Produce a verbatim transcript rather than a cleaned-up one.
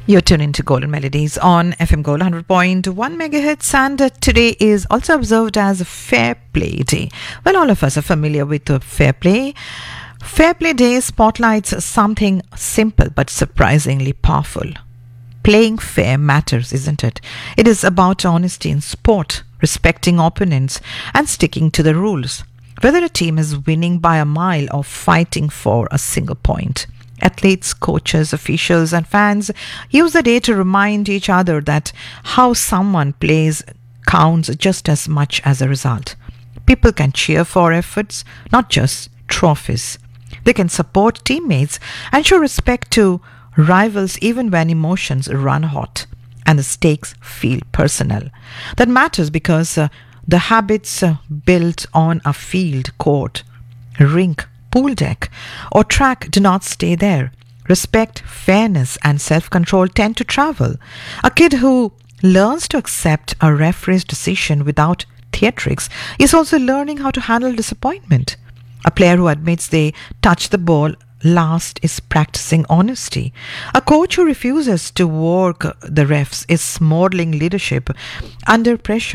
You're tuned into Golden Melodies on F M Gold one hundred point one megahertz, and uh, today is also observed as Fair Play Day. Well, all of us are familiar with uh, Fair Play. Fair Play Day spotlights something simple but surprisingly powerful. Playing fair matters, isn't it? It is about honesty in sport, respecting opponents, and sticking to the rules. Whether a team is winning by a mile or fighting for a single point. Athletes, coaches, officials, and fans use the day to remind each other that how someone plays counts just as much as a result. People can cheer for efforts, not just trophies. They can support teammates and show respect to rivals even when emotions run hot and the stakes feel personal. That matters because uh, the habits uh, built on a field, court, rink, pool deck, or track do not stay there. Respect, fairness, and self-control tend to travel. A kid who learns to accept a referee's decision without theatrics is also learning how to handle disappointment. A player who admits they touched the ball last is practicing honesty. A coach who refuses to work the refs is modeling leadership under pressure.